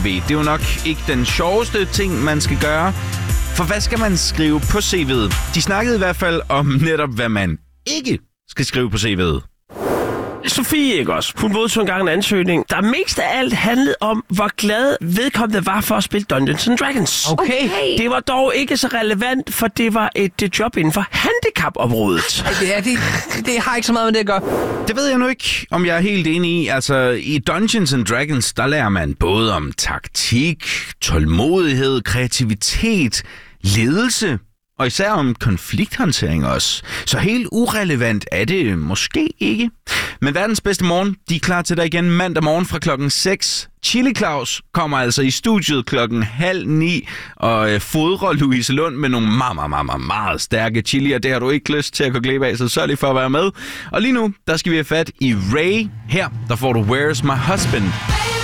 CV. Det er jo nok ikke den sjoveste ting, man skal gøre. For hvad skal man skrive på CV'et? De snakkede i hvert fald om netop, hvad man ikke skal skrive på CV'et. Sofie, ikke også? Hun modtog engang en ansøgning, der mest af alt handlede om, hvor glad vedkommende var for at spille Dungeons & Dragons. Okay. Det var dog ikke så relevant, for det var et job inden for handicapområdet. Det har ikke så meget med det at gøre. Det ved jeg nu ikke, om jeg er helt enig i. Altså, i Dungeons & Dragons, der lærer man både om taktik, tålmodighed, kreativitet, ledelse, og især om konflikthåndtering også. Så helt urelevant er det måske ikke. Men verdens bedste morgen, de er klar til dig igen mandag morgen fra klokken 6. Chili Claus kommer altså i studiet klokken 8:30 og fodrer Louise Lund med nogle meget stærke chilier. Det har du ikke lyst til at gå glip af, så sørg lige for at være med. Og lige nu, der skal vi have fat i Ray. Her, der får du Where's My Husband.